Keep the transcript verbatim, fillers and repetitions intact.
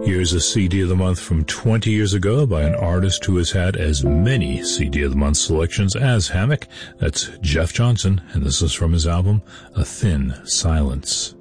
Here's a C D of the month from twenty years ago by an artist who has had as many C D of the month selections as Hammock. That's Jeff Johnson, and this is from his album, A Thin Silence.